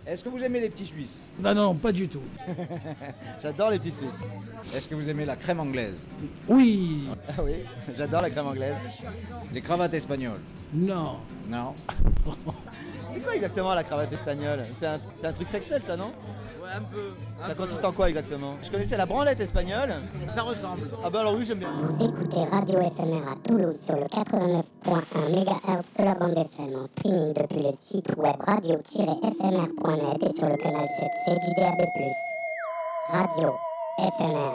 Est-ce que vous aimez les petits Suisses? Non, pas du tout. J'adore les petits Suisses. Est-ce que vous aimez la crème anglaise? Oui, Ah oui, j'adore la crème anglaise. Les cravates espagnoles? non. Non. C'est quoi exactement la cravate espagnole? C'est un truc sexuel ça, non? Ouais, un peu. Ça consiste en quoi exactement? Je connaissais la branlette espagnole. Ça ressemble. Ah bah alors oui, j'aime bien. Vous écoutez Radio FMR à Toulouse sur le 89.1 MHz de la bande FM en streaming depuis le site web radio-fmr.net et sur le canal 7C du DAB+. Radio FMR.